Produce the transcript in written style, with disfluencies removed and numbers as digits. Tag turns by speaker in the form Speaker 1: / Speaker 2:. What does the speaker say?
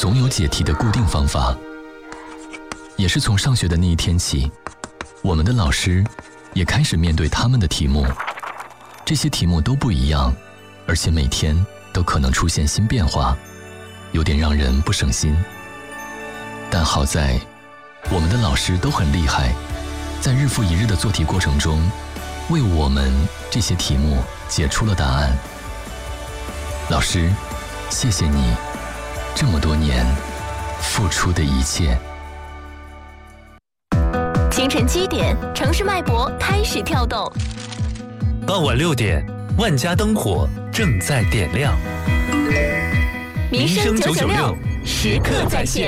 Speaker 1: 总有解题的固定方法。也是从上学的那一天起，我们的老师也开始面对他们的题目。这些题目都不一样，而且每天都可能出现新变化，有点让人不省心。但好在我们的老师都很厉害，在日复一日的做题过程中，为我们这些题目解出了答案。老师，谢谢你这么多年付出的一切。
Speaker 2: 清晨7点，城市脉搏开始跳动。
Speaker 3: 傍晚6点，万家灯火正在点亮。
Speaker 2: 民生996，时刻在线。